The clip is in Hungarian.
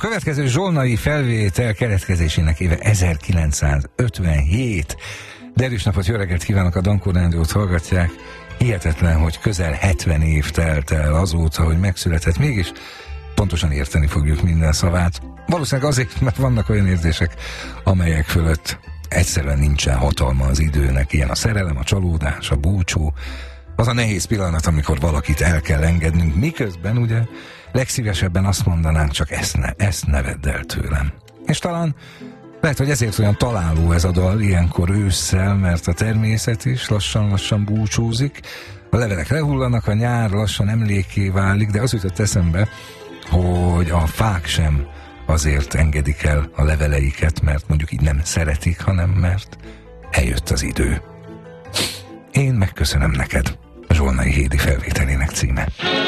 következő zsolnai felvétel keletkezésének éve 1957. Derűs napot, jó reggelt kívánok, a Dankó Rádiót hallgatják. Hihetetlen, hogy közel 70 év telt el azóta, hogy megszületett, mégis pontosan érteni fogjuk minden szavát. Valószínűleg azért, mert vannak olyan érzések, amelyek fölött egyszerűen nincsen hatalma az időnek. Ilyen a szerelem, a csalódás, a búcsú, az a nehéz pillanat, amikor valakit el kell engednünk, miközben ugye legszívesebben azt mondanánk, csak ezt ne vedd el tőlem. És talán lehet, hogy ezért olyan találó ez a dal ilyenkor ősszel, mert a természet is lassan-lassan búcsúzik, a levelek lehullanak, a nyár lassan emlékké válik, de az jutott eszembe, hogy a fák sem azért engedik el a leveleiket, mert mondjuk így nem szeretik, hanem mert eljött az idő. Én megköszönöm neked, a Zsolnai Hédi felvételének címe.